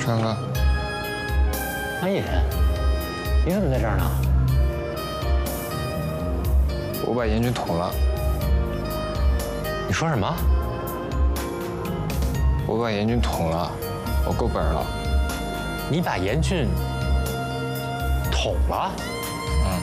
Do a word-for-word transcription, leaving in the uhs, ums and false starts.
川哥， 安隐，你怎么在这儿呢？ 我把严俊捅了。 你说什么？ 我把严俊捅了，我够本了。 你把严俊捅了？